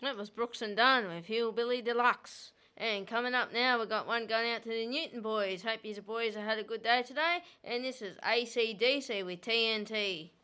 That was Brooks and Dunn with Hillbilly Deluxe. And coming up now, we've got one going out to the Newton boys. Hope you boys have had a good day today. And this is AC/DC with TNT.